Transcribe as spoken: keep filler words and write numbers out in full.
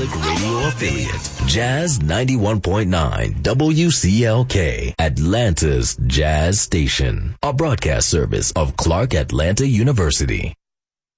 Public Radio affiliate, Jazz ninety-one point nine W C L K, Atlanta's Jazz Station, a broadcast service of Clark Atlanta University.